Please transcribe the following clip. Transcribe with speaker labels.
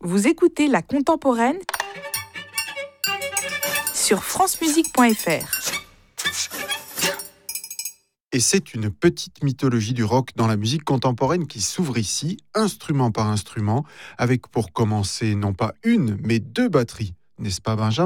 Speaker 1: Vous écoutez La Contemporaine sur francemusique.fr.
Speaker 2: Et c'est une petite mythologie du rock dans la musique contemporaine qui s'ouvre ici, instrument par instrument, avec pour commencer non pas une, mais deux batteries. N'est-ce pas, Benjamin ?